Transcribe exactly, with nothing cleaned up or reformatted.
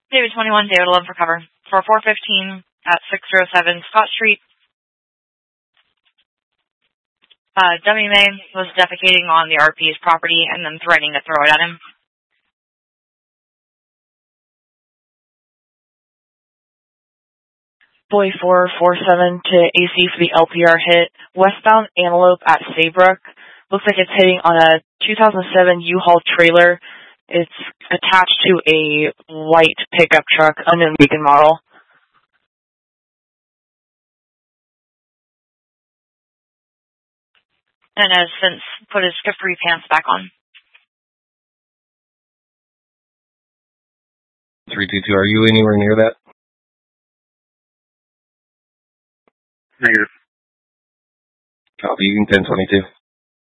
David twenty-one, David eleven for cover. For four fifteen at six oh seven Scott Street. Uh, Dummy May was defecating on the R P's property and then threatening to throw it at him. Boy four four seven to A C for the L P R hit. Westbound Antelope at Saybrook. Looks like it's hitting on a two thousand seven U-Haul trailer. It's attached to a white pickup truck, unknown make and model. And has since put his skip-free pants back on. three two two, are you anywhere near that? Negative. Copy, you can ten twenty-two.